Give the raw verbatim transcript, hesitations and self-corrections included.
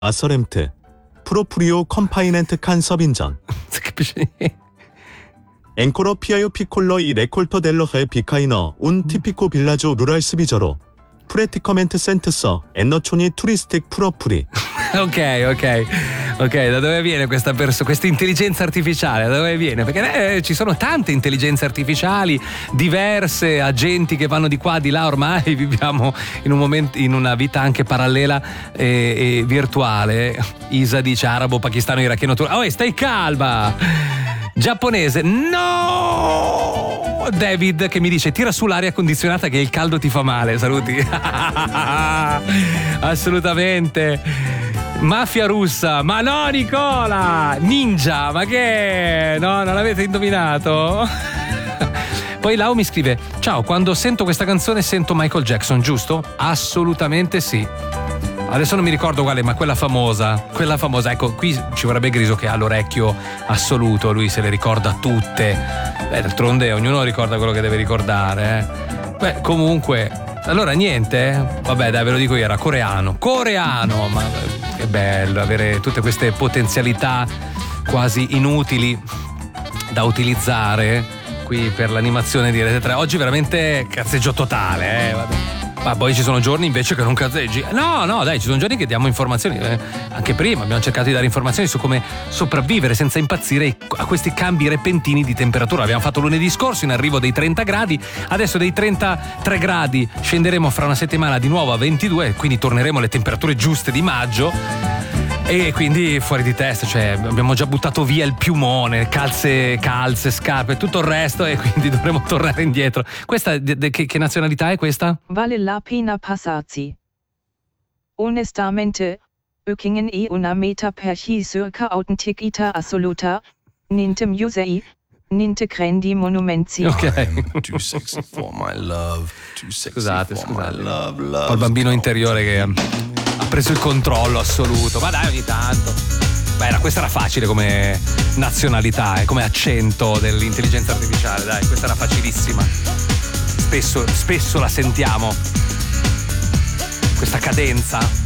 아서렘트, 프로프리오 컴파이넨트 칸 서빈전. Ancora più piccolo il recolto dello re piccino, un tipico villaggio rural svizzero. Praticamente senza nozioni turistiche proprie. Ok, ok, ok, da dove viene questa perso- questa intelligenza artificiale? Da dove viene? Perché eh, ci sono tante intelligenze artificiali, diverse, agenti che vanno di qua, di là, ormai viviamo in un momento, in una vita anche parallela e, e virtuale. Isa dice arabo, pakistano, iracheno, turco. Oh, stai calma! Giapponese, no! David che mi dice tira su l'aria condizionata che il caldo ti fa male, saluti. Assolutamente. Mafia russa, ma no Nicola! Ninja, ma che? No, non l'avete indovinato? Poi Lau mi scrive ciao, quando sento questa canzone sento Michael Jackson, giusto? Assolutamente sì. Adesso non mi ricordo quale, ma quella famosa, quella famosa, ecco, qui ci vorrebbe Griso che ha l'orecchio assoluto, lui se le ricorda tutte. Beh, d'altronde ognuno ricorda quello che deve ricordare, eh. Beh, comunque, allora niente, vabbè dai ve lo dico io, era coreano, coreano, ma che bello avere tutte queste potenzialità quasi inutili da utilizzare qui per l'animazione di Rete tre. Oggi veramente cazzeggio totale, eh, vabbè. Ma poi ci sono giorni invece che non cazzeggi. No, no, dai, ci sono giorni che diamo informazioni. Eh, anche prima abbiamo cercato di dare informazioni su come sopravvivere senza impazzire a questi cambi repentini di temperatura. Abbiamo fatto lunedì scorso in arrivo dei trenta gradi, adesso dei trentatré gradi scenderemo fra una settimana di nuovo a ventidue, quindi torneremo alle temperature giuste di maggio. E quindi fuori di testa, cioè abbiamo già buttato via il piumone, calze, calze, scarpe, tutto il resto e quindi dovremo tornare indietro. Questa, de, de, che, che nazionalità è questa? Vale la pena passarsi. Onestamente, ökingen e una meta per chi cerca autenticità assoluta, niente musei, niente grandi monumenti. Ok. Too sexy for my love, too sexy Scusate, for scusate. my love, love. Ho il bambino interiore che ha preso il controllo assoluto. Ma dai, ogni tanto. Beh, era, questa era facile come nazionalità e eh, come accento dell'intelligenza artificiale, dai, questa era facilissima. Spesso, spesso la sentiamo. Questa cadenza.